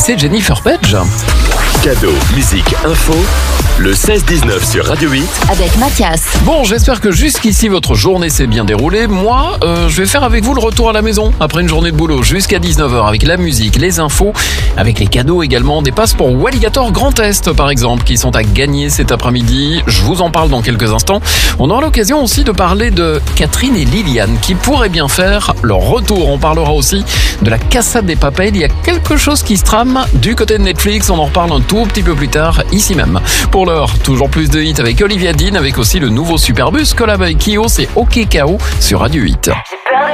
c'est Jennifer Page. Cadeau, musique, info, le 16-19 sur Radio 8. Avec Mathias. Bon, j'espère que jusqu'ici votre journée s'est bien déroulée. Moi, je vais faire avec vous le retour à la maison après une journée de boulot jusqu'à 19h avec la musique, les infos, avec les cadeaux également, des passes pour Walligator Grand Est par exemple qui sont à gagner cet après-midi. Je vous en parle dans quelques instants. On aura l'occasion aussi de parler de Catherine et Liliane qui pourraient bien faire leur retour. On parlera aussi de la Casa de Papel. Il y a quelque chose qui se trame du côté de Netflix. On en reparle un tout petit peu plus tard ici même. Pour l'heure, toujours plus de hits avec Olivia Dean, avec aussi le nouveau Superbus collab avec Kyo, c'est OK KO sur Radio 8.